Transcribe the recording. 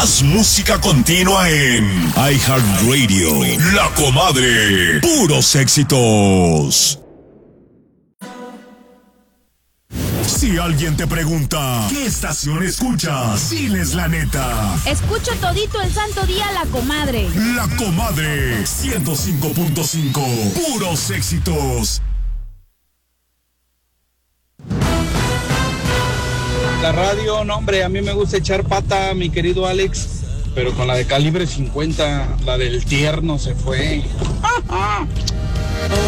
Más música continua en iHeartRadio. La Comadre. Puros éxitos. Si alguien te pregunta, ¿qué estación escuchas? Diles la neta. Escucho todito el santo día La Comadre. La Comadre 105.5. Puros éxitos. La radio, no hombre, a mí me gusta echar pata, mi querido Alex, pero con la de calibre 50, la del tierno se fue.